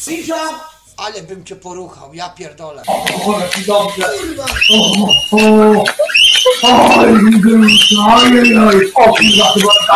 Cisza! Ale bym cię poruchał, ja pierdolę. O, jaki dobrze. Kurwa! Oj, oj, oj, o, kurwa, chyba